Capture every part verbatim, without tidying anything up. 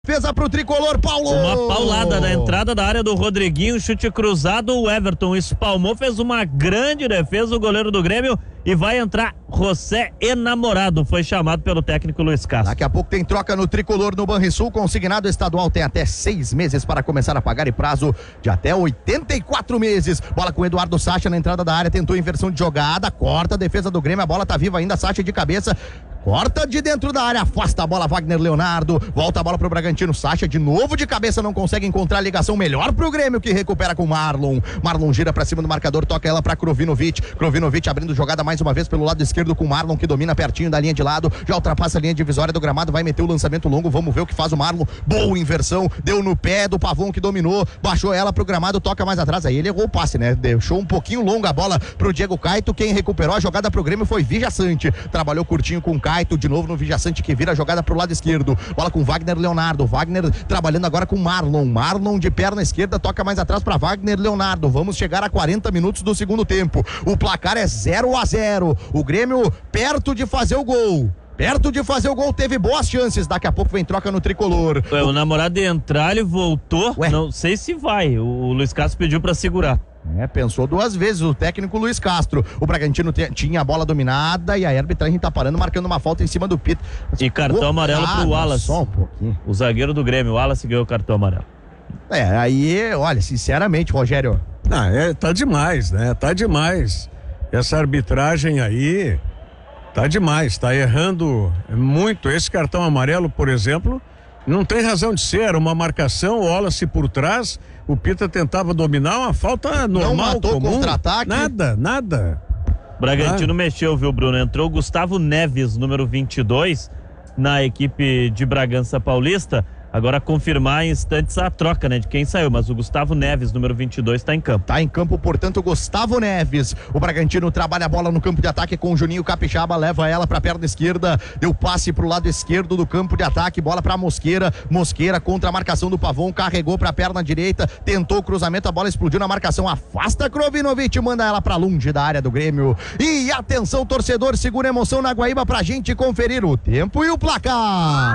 Defesa pro tricolor, Paulo! Uma paulada na entrada da área do Rodriguinho, chute cruzado, o Everton espalmou, fez uma grande defesa, o goleiro do Grêmio, e vai entrar José Enamorado, foi chamado pelo técnico Luiz Castro. Daqui a pouco tem troca no tricolor no Banrisul, consignado estadual tem até seis meses para começar a pagar e prazo de até oitenta e quatro meses. Bola com Eduardo Sacha na entrada da área, tentou inversão de jogada, corta a defesa do Grêmio, a bola tá viva ainda, Sacha de cabeça, corta de dentro da área, afasta a bola, Wagner Leonardo, volta a bola pro Bragantino, Sacha de novo de cabeça, não consegue encontrar a ligação melhor pro Grêmio, que recupera com Marlon, Marlon gira pra cima do marcador, toca ela pra Krovinovic, Krovinovic abrindo jogada mais uma vez pelo lado esquerdo com Marlon, que domina pertinho da linha de lado, já ultrapassa a linha divisória do gramado, vai meter o lançamento longo, vamos ver o que faz o Marlon, boa inversão, deu no pé do Pavon que dominou, baixou ela pro gramado, toca mais atrás, aí ele errou o passe, né, deixou um pouquinho longa a bola pro Diego Caito, quem recuperou a jogada pro Grêmio foi Vijaçante, trabalhou curtinho com o Caito, de novo no Vijaçante que vira a jogada pro lado esquerdo, bola com Wagner Leonardo, Wagner trabalhando agora com Marlon, Marlon de perna esquerda, toca mais atrás para Wagner Leonardo, vamos chegar a quarenta minutos do segundo tempo, o placar é zero a zero, o Grêmio perto de fazer o gol, perto de fazer o gol, teve boas chances, daqui a pouco vem troca no tricolor. Ué, o namorado de entrar, ele voltou, Ué? Não sei se vai, o Luiz Castro pediu pra segurar. É, pensou duas vezes o técnico Luiz Castro. O Bragantino te, tinha a bola dominada e a arbitragem tá parando, marcando uma falta em cima do Pita. E cartão oh, amarelo ah, pro Wallace. Só um pouquinho. O zagueiro do Grêmio, o Wallace, ganhou o cartão amarelo. É, aí, olha, sinceramente, Rogério. Ah, é, tá demais, né? Tá demais. Essa arbitragem aí tá demais, tá errando muito. Esse cartão amarelo, por exemplo, não tem razão de ser, uma marcação, o Wallace por trás, o Pita tentava dominar, uma falta normal, não matou comum. Contra-ataque. Nada, nada. Bragantino Ah. mexeu, viu, Bruno? Entrou Gustavo Neves, número vinte e dois, na equipe de Bragança Paulista. Agora confirmar em instantes a troca, né, de quem saiu, mas o Gustavo Neves, número vinte e dois, tá em campo. Tá em campo, portanto, Gustavo Neves. O Bragantino trabalha a bola no campo de ataque com o Juninho Capixaba, leva ela pra perna esquerda, deu passe pro lado esquerdo do campo de ataque, bola pra Mosqueira, Mosqueira contra a marcação do Pavon, carregou pra perna direita, tentou o cruzamento, a bola explodiu na marcação, afasta Krovinovic, manda ela pra longe da área do Grêmio. E atenção, torcedor, segura a emoção na Guaíba pra gente conferir o tempo e o placar.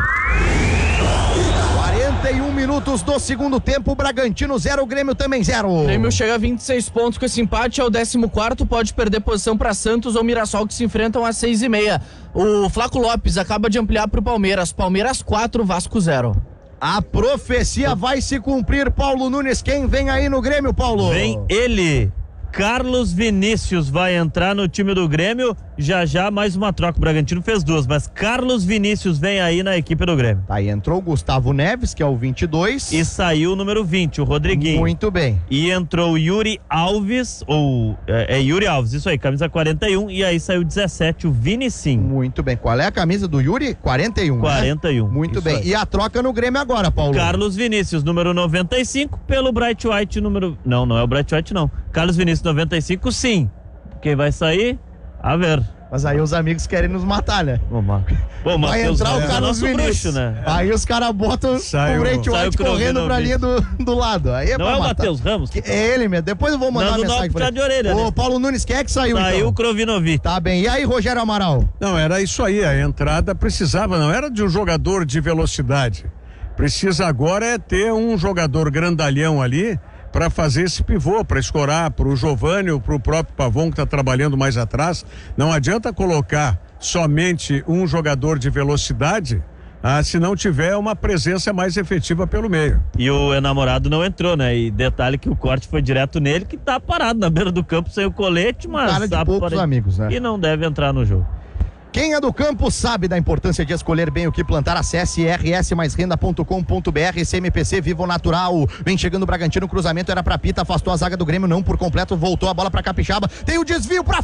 quarenta e um minutos do segundo tempo, Bragantino zero, Grêmio também zero. O Grêmio chega a vinte e seis pontos com esse empate, é o décimo quarto, pode perder posição para Santos ou Mirassol, que se enfrentam às seis e meia. O Flaco Lopes acaba de ampliar para o Palmeiras, Palmeiras quatro, Vasco zero. A profecia vai se cumprir, Paulo Nunes, quem vem aí no Grêmio, Paulo? Vem ele, Carlos Vinícius, vai entrar no time do Grêmio, já já mais uma troca, o Bragantino fez duas, mas Carlos Vinícius vem aí na equipe do Grêmio. Tá, aí entrou o Gustavo Neves, que é o vinte e dois. E saiu o número vinte, o Rodriguinho. Muito bem. E entrou o Yuri Alves, ou é, é Yuri Alves, isso aí, camisa quarenta e um, e aí saiu dezessete, o Vinicinho. Muito bem. Qual é a camisa do Yuri? quarenta e um. quarenta e um. Né? Muito isso bem. aí. E a troca no Grêmio agora, Paulo? Carlos Vinícius, número noventa e cinco, pelo Bright White, número... Não, não é o Bright White, não. Carlos Vinícius, noventa e cinco, sim. Quem vai sair? A ver. Mas aí os amigos querem nos matar, né? Vamos. Pô, Vai Matheus entrar o Ramos é Carlos nosso Vinícius, bruxo, né? Aí os caras botam Saiu- o Brent saiu White o correndo pra linha do, do lado. Aí é Não pra é o matar. Matheus Ramos? Que- É ele mesmo. Depois eu vou mandar Nando uma mensagem Naldo pra tá de orelha, Ô, né? Paulo Nunes, quem é que saiu, Saiu então? o Krovinovic. Tá bem. E aí, Rogério Amaral? Não, era isso aí, a entrada precisava, não era de um jogador de velocidade. Precisa agora é ter um jogador grandalhão ali para fazer esse pivô, para escorar para o Giovani ou para o próprio Pavon que está trabalhando mais atrás. Não adianta colocar somente um jogador de velocidade, ah, se não tiver uma presença mais efetiva pelo meio. E o enamorado não entrou, né? E detalhe que o corte foi direto nele, que tá parado na beira do campo sem o colete, mas Cara de sabe poucos para- amigos, né? E não deve entrar no jogo. Quem é do campo sabe da importância de escolher bem o que plantar. Acesse r s mais renda ponto com ponto b r. C M P C Vivo Natural. Vem chegando o Bragantino, cruzamento era pra Pita, afastou a zaga do Grêmio, não por completo, voltou a bola pra Capixaba, tem o desvio pra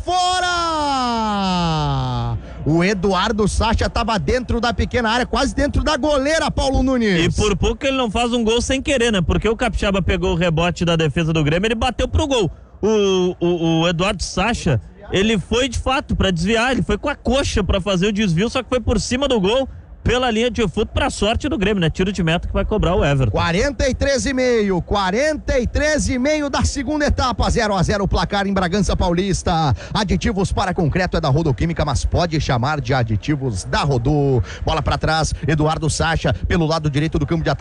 fora! O Eduardo Sacha tava dentro da pequena área, quase dentro da goleira, Paulo Nunes. E por pouco ele não faz um gol sem querer, né? Porque o Capixaba pegou o rebote da defesa do Grêmio, ele bateu pro gol. O, o, o Eduardo Sacha, ele foi de fato pra desviar, ele foi com a coxa pra fazer o desvio, só que foi por cima do gol. pela linha de fundo pra sorte do Grêmio, né? Tiro de meta que vai cobrar o Everton. quarenta e três e meio, quarenta e três e meio da segunda etapa, zero a zero o placar em Bragança Paulista. Aditivos para concreto é da Rodoquímica, mas pode chamar de aditivos da Rodô. Bola pra trás, Eduardo Sacha, pelo lado direito do campo de ataque.